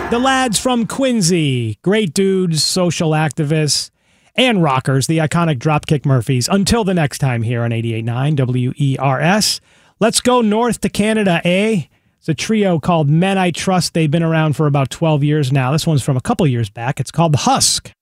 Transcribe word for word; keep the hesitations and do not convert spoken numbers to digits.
The lads from Quincy, great dudes, social activists, and rockers, the iconic Dropkick Murphys. Until the next time here on eighty-eight point nine W E R S. Let's go north to Canada, eh? It's a trio called Men I Trust. They've been around for about twelve years now. This one's from a couple years back. It's called The Husk.